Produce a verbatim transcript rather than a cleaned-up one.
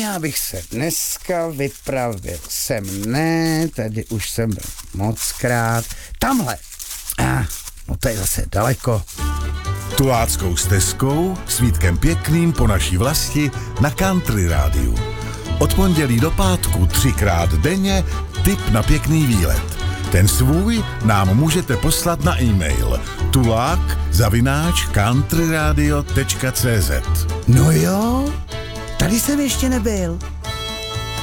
já bych se dneska vypravil sem, ne, tady už jsem byl mockrát, tamhle, ah, no to je zase daleko. Tuláckou stezkou s Vítkem Pěkným po naší vlasti na Country rádiu. Od pondělí do pátku třikrát denně tip na pěkný výlet. Ten svůj nám můžete poslat na e-mail tulák zavináč countryradio tečka cé zet. No jo, tady jsem ještě nebyl.